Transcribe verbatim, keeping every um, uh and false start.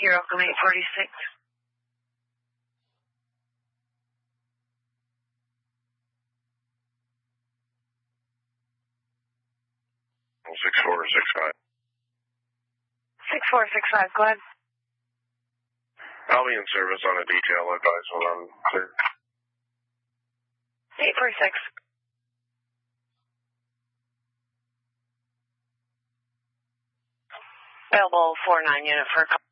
Here, Oakland eight forty-six. six four six five. six four six five, go ahead. I'll be in service on a detail advice when I'm clear. eight four six. Available four nine unit for a call.